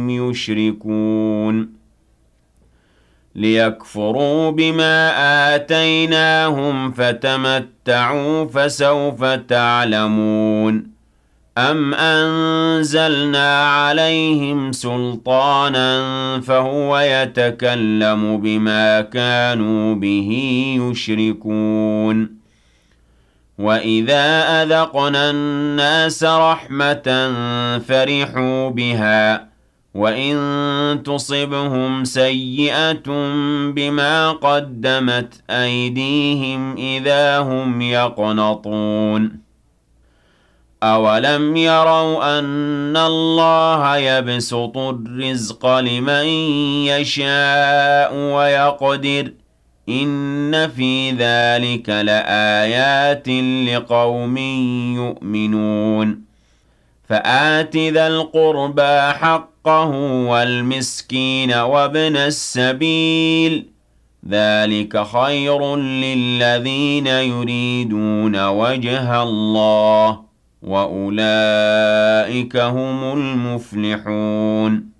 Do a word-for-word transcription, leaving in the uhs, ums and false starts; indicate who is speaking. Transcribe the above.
Speaker 1: هم يشركون ليكفروا بما آتيناهم فتمتعوا فسوف تعلمون أم أنزلنا عليهم سلطانا فهو يتكلم بما كانوا به يشركون وإذا أذقنا الناس رحمة فرحوا بها وإن تصبهم سيئة بما قدمت أيديهم إذا هم يقنطون أولم يروا أن الله يبسط الرزق لمن يشاء ويقدر إن في ذلك لآيات لقوم يؤمنون فآت ذا القربى حقه والمسكين وابن السبيل ذلك خير للذين يريدون وجه الله وأولئك هم المفلحون